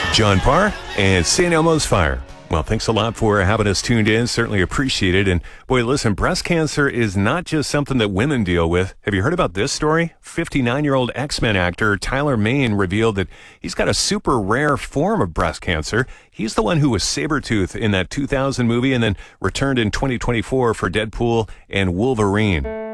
John Parr and St. Elmo's Fire. Well, thanks a lot for having us tuned in. Certainly appreciate it. And boy, listen, breast cancer is not just something that women deal with. Have you heard about this story? 59-year-old X-Men actor Tyler Mane revealed that he's got a super rare form of breast cancer. He's the one who was Sabretooth in that 2000 movie and then returned in 2024 for Deadpool and Wolverine.